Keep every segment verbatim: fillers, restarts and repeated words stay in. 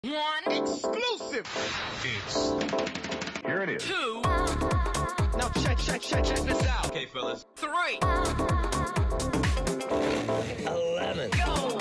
One. Exclusive. It's here it is. Two. Now check, check, check, check this out. Okay, fellas. Three. Eleven. Go.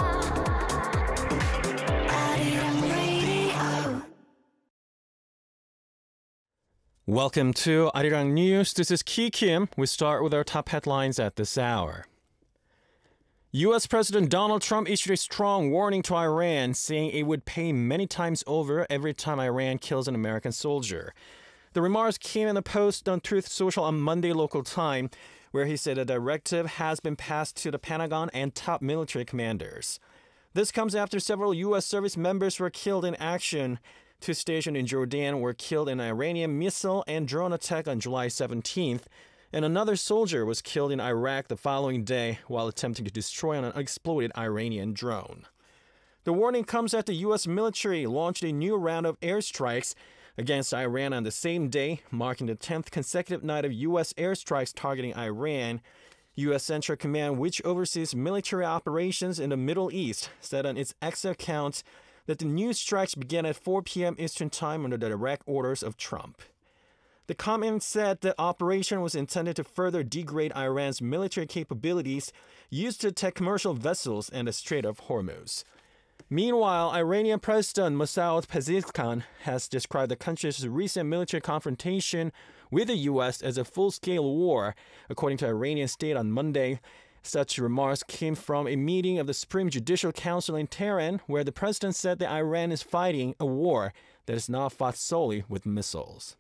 Welcome to Arirang News. This is Ki Kim. We start with our top headlines at this hour. U S. President Donald Trump issued a strong warning to Iran, saying it would pay many times over every time Iran kills an American soldier. The remarks came in a post on Truth Social on Monday local time, where he said a directive has been passed to the Pentagon and top military commanders. This comes after several U S service members were killed in action. Two stationed in Jordan were killed in an Iranian missile and drone attack on July seventeenth, and another soldier was killed in Iraq the following day while attempting to destroy an unexploded Iranian drone. The warning comes after U S military launched a new round of airstrikes against Iran on the same day, marking the tenth consecutive night of U S airstrikes targeting Iran. U S Central Command, which oversees military operations in the Middle East, said on its X account that the new strikes began at four p.m. Eastern Time under the direct orders of Trump. The comment said the operation was intended to further degrade Iran's military capabilities used to attack commercial vessels in the Strait of Hormuz. Meanwhile, Iranian President Mosaad Pezeshkian has described the country's recent military confrontation with the U S as a full-scale war, according to Iranian State on Monday. Such remarks came from a meeting of the Supreme Judicial Council in Tehran, where the president said that Iran is fighting a war that is not fought solely with missiles.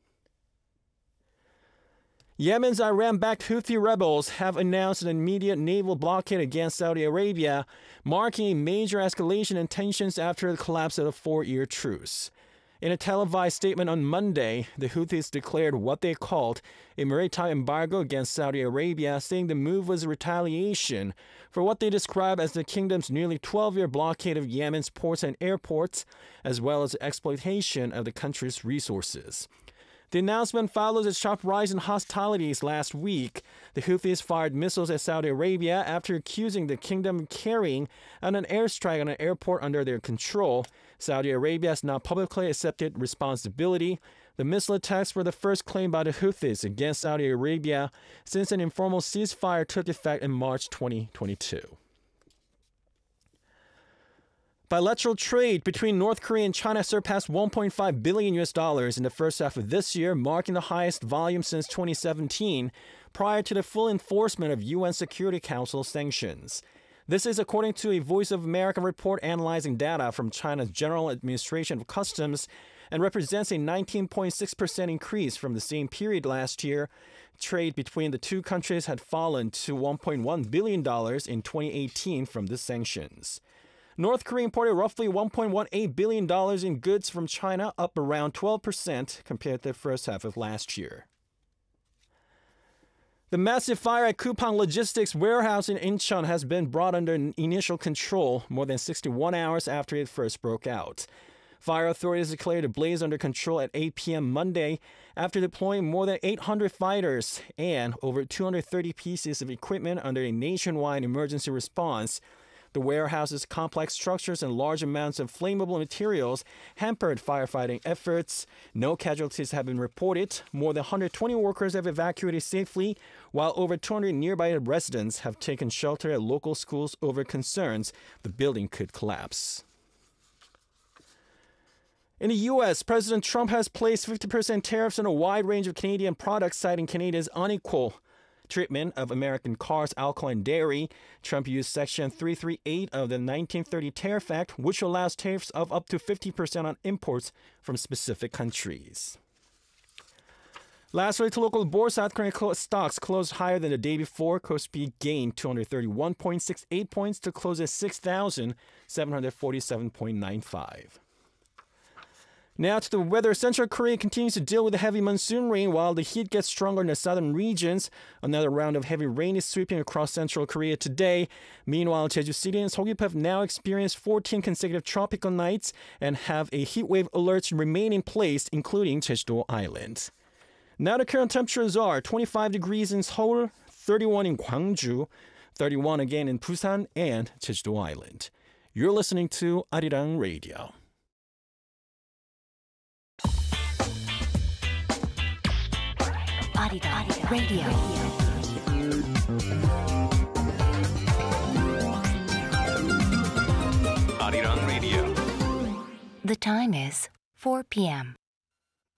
Yemen's Iran-backed Houthi rebels have announced an immediate naval blockade against Saudi Arabia, marking a major escalation in tensions after the collapse of the four-year truce. In a televised statement on Monday, the Houthis declared what they called a maritime embargo against Saudi Arabia, saying the move was a retaliation for what they describe as the kingdom's nearly twelve-year blockade of Yemen's ports and airports, as well as exploitation of the country's resources. The announcement follows a sharp rise in hostilities last week. The Houthis fired missiles at Saudi Arabia after accusing the kingdom of carrying out an airstrike on an airport under their control. Saudi Arabia has not publicly accepted responsibility. The missile attacks were the first claim by the Houthis against Saudi Arabia since an informal ceasefire took effect in March twenty twenty-two. Bilateral trade between North Korea and China surpassed one point five billion U S dollars in the first half of this year, marking the highest volume since twenty seventeen, prior to the full enforcement of U N Security Council sanctions. This is according to a Voice of America report analyzing data from China's General Administration of Customs and represents a nineteen point six percent increase from the same period last year. Trade between the two countries had fallen to one point one billion dollars in twenty eighteen from the sanctions. North Korea imported roughly one point one eight billion dollars in goods from China, up around twelve percent compared to the first half of last year. The massive fire at Coupang Logistics warehouse in Incheon has been brought under initial control more than sixty-one hours after it first broke out. Fire authorities declared the blaze under control at eight p.m. Monday after deploying more than eight hundred fighters and over two hundred thirty pieces of equipment under a nationwide emergency response. The warehouse's complex structures and large amounts of flammable materials hampered firefighting efforts. No casualties have been reported. More than one hundred twenty workers have evacuated safely, while over two hundred nearby residents have taken shelter at local schools over concerns the building could collapse. In the U S, President Trump has placed fifty percent tariffs on a wide range of Canadian products, citing Canada's unequal treatment of American cars, alcohol, and dairy. Trump used Section three thirty-eight of the nineteen thirty Tariff Act, which allows tariffs of up to fifty percent on imports from specific countries. Last week, local bourse South Korean stocks closed higher than the day before. Kospi gained two hundred thirty-one point six eight points to close at six thousand seven hundred forty-seven point nine five. Now to the weather. Central Korea continues to deal with the heavy monsoon rain while the heat gets stronger in the southern regions. Another round of heavy rain is sweeping across Central Korea today. Meanwhile, Jeju City and Seogwipo have now experienced fourteen consecutive tropical nights and have a heatwave alerts remain in place, including Jeju-do Island. Now the current temperatures are twenty-five degrees in Seoul, thirty-one in Gwangju, thirty-one again in Busan and Jeju-do Island. You're listening to Arirang Radio. Arirang Radio. Arirang Radio. The time is four p.m.